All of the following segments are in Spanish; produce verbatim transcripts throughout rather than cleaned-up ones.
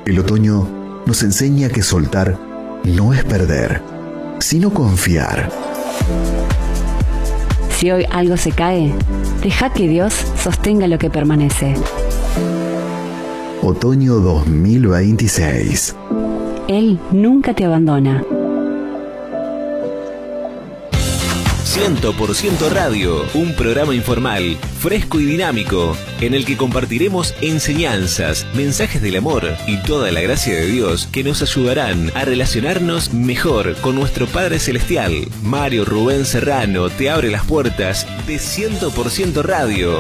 El otoño nos enseña que soltar no es perder, sino confiar. Si hoy algo se cae, deja que Dios sostenga lo que permanece. Otoño dos mil veintiséis. Él nunca te abandona. cien por ciento Radio, un programa informal, fresco y dinámico, en el que compartiremos enseñanzas, mensajes del amor y toda la gracia de Dios que nos ayudarán a relacionarnos mejor con nuestro Padre Celestial. Mario Rubén Serrano te abre las puertas de cien por ciento Radio.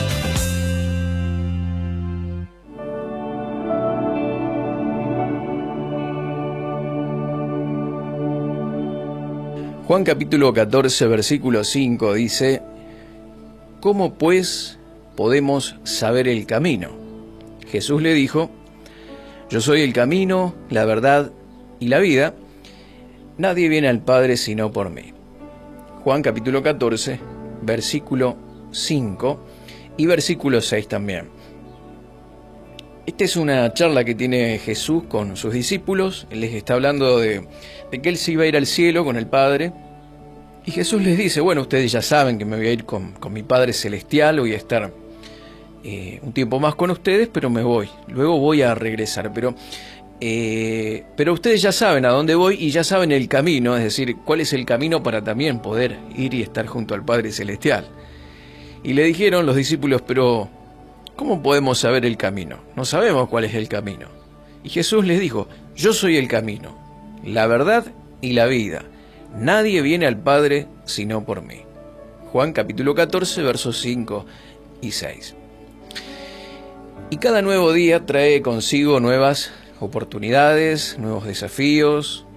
Juan capítulo catorce, versículo cinco dice: ¿Cómo pues podemos saber el camino? Jesús le dijo: Yo soy el camino, la verdad y la vida. Nadie viene al Padre sino por mí. Juan capítulo catorce, versículo cinco y versículo seis también. Esta es una charla que tiene Jesús con sus discípulos. Él les está hablando de, de que Él se iba a ir al cielo con el Padre. Y Jesús les dice: bueno, ustedes ya saben que me voy a ir con, con mi Padre Celestial, voy a estar eh, un tiempo más con ustedes, pero me voy. Luego voy a regresar. Pero, eh, pero ustedes ya saben a dónde voy y ya saben el camino, es decir, cuál es el camino para también poder ir y estar junto al Padre Celestial. Y le dijeron los discípulos: pero ¿cómo podemos saber el camino? No sabemos cuál es el camino. Y Jesús les dijo: yo soy el camino, la verdad y la vida. Nadie viene al Padre sino por mí. Juan capítulo catorce, versos cinco y seis. Y cada nuevo día trae consigo nuevas oportunidades, nuevos desafíos,